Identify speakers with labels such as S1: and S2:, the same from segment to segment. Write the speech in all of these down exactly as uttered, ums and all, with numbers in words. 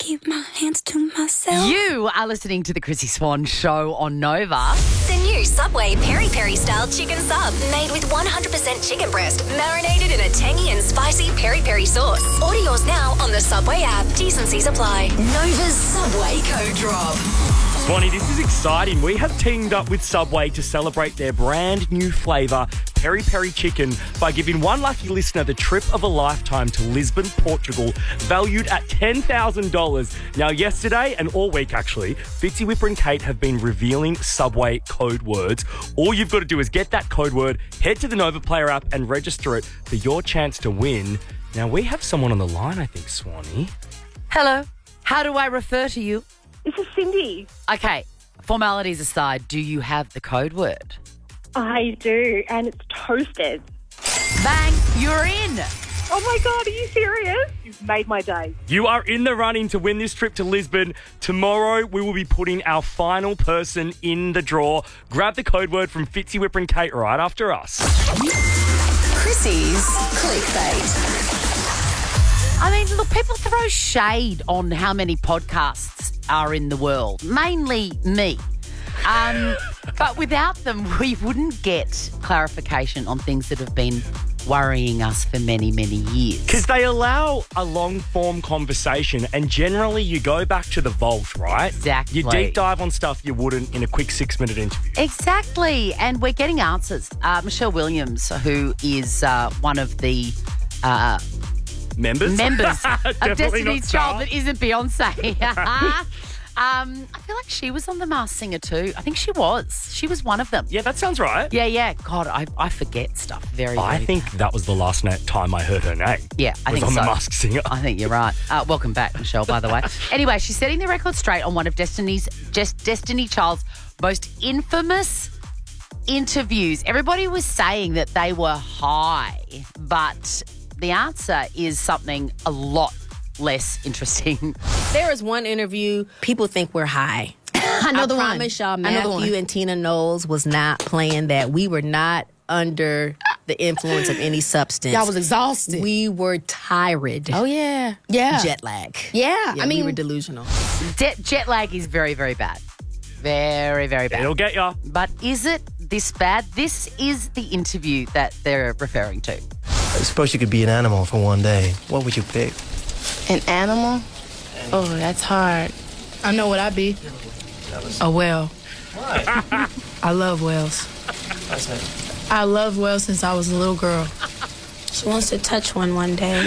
S1: keep my hands to myself.
S2: You are listening to the Chrissy Swan Show on Nova.
S3: The new Subway Peri Peri style chicken sub, made with one hundred percent chicken breast, marinated in a tangy and spicy peri peri sauce. Order yours now on the Subway app. T's and C's apply. Nova's Subway Code Drop.
S4: Swanee, this is exciting. We have teamed up with Subway to celebrate their brand new flavour, Peri Peri Chicken, by giving one lucky listener the trip of a lifetime to Lisbon, Portugal, valued at ten thousand dollars. Now, yesterday and all week, actually, Fitzy, Whipper and Kate have been revealing Subway code words. All you've got to do is get that code word, head to the Nova Player app and register it for your chance to win. Now, we have someone on the line, I think, Swanee.
S2: Hello. How do I refer to you?
S5: This is Cindy.
S2: Okay, formalities aside, do you have the code word?
S5: I do, and it's toasted.
S2: Bang, you're in.
S5: Oh my God, are you serious? You've made my day.
S4: You are in the running to win this trip to Lisbon. Tomorrow, we will be putting our final person in the draw. Grab the code word from Fitzy, Whipper and Kate right after us.
S3: Chrissy's Clickbait.
S2: I mean, look, people throw shade on how many podcasts are in the world, mainly me. Um, but without them, we wouldn't get clarification on things that have been worrying us for many, many years.
S4: Because they allow a long-form conversation and generally you go back to the vault, right?
S2: Exactly.
S4: You deep dive on stuff you wouldn't in a quick six-minute interview.
S2: Exactly. And we're getting answers. Uh, Michelle Williams, who is uh, one of the... Uh,
S4: Members?
S2: Members of
S4: Definitely
S2: Destiny's
S4: not
S2: Child
S4: Star.
S2: that isn't Beyonce. um, I feel like she was on The Masked Singer too. I think she was. She was one of them.
S4: Yeah, that sounds right.
S2: Yeah, yeah. God, I, I forget stuff very,
S4: I
S2: very
S4: think
S2: bad.
S4: that was the last na- time I heard her name.
S2: Yeah, I
S4: was
S2: think
S4: on
S2: so.
S4: The Masked Singer.
S2: I think you're right. Uh, welcome back, Michelle, by the way. Anyway, she's setting the record straight on one of Destiny's just Destiny Child's most infamous interviews. Everybody was saying that they were high, but the answer is something a lot less interesting.
S6: There is one interview, people think we're high.
S7: I know
S6: I
S7: the one.
S6: promise y'all,
S7: I know the one.
S6: Matthew and Tina Knowles was not playing that. We were not under the influence of any substance.
S7: Y'all was exhausted.
S6: We were tired.
S7: oh, yeah. Yeah.
S6: Jet lag.
S7: Yeah,
S6: Yeah,
S7: I mean,
S6: we were delusional.
S2: Jet, jet lag is very, very bad. Very, very bad.
S4: It'll get ya.
S2: But is it this bad? This is the interview that they're referring to.
S8: I suppose you could be an animal for one day. What would you pick?
S7: an animal? Oh, that's hard. I know what I'd be. A whale.
S8: Why?
S7: I love whales.
S8: Why's that?
S7: I loved whales since I was a little girl. She wants to touch one one day.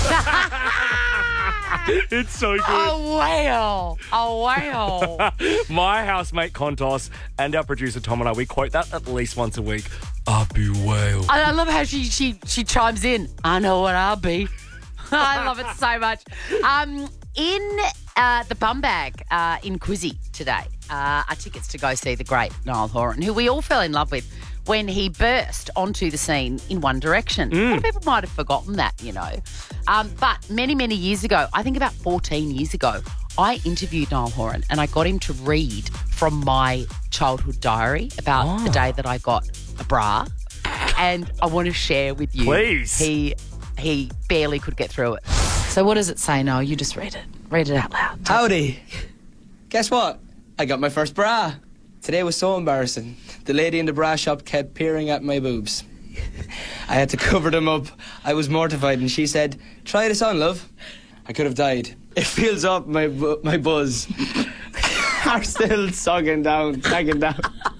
S4: It's so good.
S2: A whale. A whale.
S4: My housemate Kontos and our producer Tom and I, we quote that at least once a week. I'll be whale.
S2: I, I love how she, she, she chimes in. I know what I'll be. I love it so much. Um, in uh, the bum bag uh, in Quizzy today uh, are tickets to go see the great Niall Horan, who we all fell in love with when he burst onto the scene in One Direction.
S4: Mm.
S2: A lot of people might have forgotten that, you know. Um, but many, many years ago, I think about fourteen years ago, I interviewed Niall Horan and I got him to read from my childhood diary about
S4: Oh.
S2: the day that I got a bra. And I want to share with you.
S4: Please.
S2: He he barely could get through it. So what does it say, Noel? You just read it. Read it out loud.
S9: Howdy. Guess what? I got my first bra. Today was so embarrassing. The lady in the bra shop kept peering at my boobs. I had to cover them up. I was mortified and she said, "Try this on, love." I could have died. It feels up my bu- my buzz. Are still sucking down, sagging down.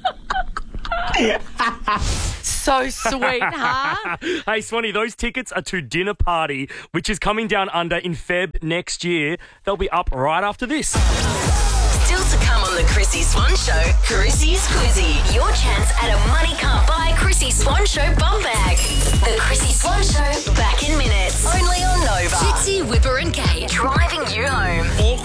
S2: So sweet, huh?
S4: Hey, Swanee, those tickets are to Dinner Party, which is coming down under in Feb next year. They'll be up right after this.
S3: Still to come on the Chrissy Swan Show, Chrissy's Quizzy. Your chance at a money can't buy Chrissy Swan Show bum bag. The Chrissy Swan Show, back in minutes. Only on Nova. Fitzy, Whipper and Kate, driving you home.